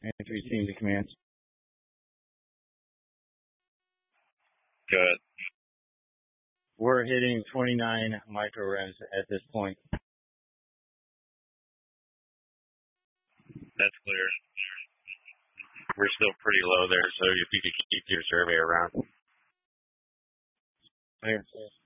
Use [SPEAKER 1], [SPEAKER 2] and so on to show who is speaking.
[SPEAKER 1] Entry team to command.
[SPEAKER 2] Good.
[SPEAKER 1] We're hitting 29 microrems at this point.
[SPEAKER 2] That's clear. We're still pretty low there, so if you could keep your survey around.
[SPEAKER 1] Clear.